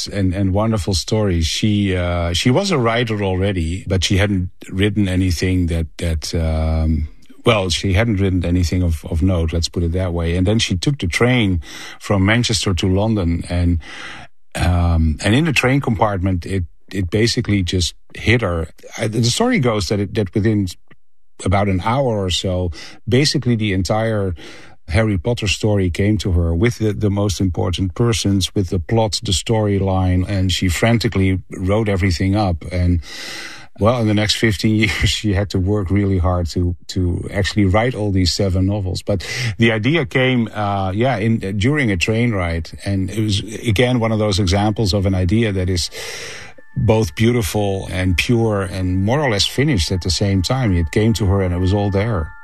and wonderful stories. She was a writer already, but she hadn't written anything she hadn't written anything of note, let's put it that way. And then she took the train from Manchester to London, and in the train compartment, it basically just hit her. The story goes that within about an hour or so, basically the entire Harry Potter story came to her with the most important persons, with the plot, the storyline, and she frantically wrote everything up. And well, in the next 15 years, she had to work really hard to actually write all these 7 novels. But the idea came, during a train ride. And it was, again, one of those examples of an idea that is both beautiful and pure and more or less finished at the same time. It came to her and it was all there.